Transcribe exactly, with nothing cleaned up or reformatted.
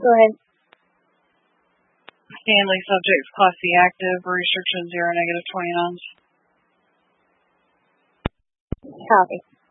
Go ahead. Stanley subjects Class C active, restriction zero, negative twenty-nines. Copy.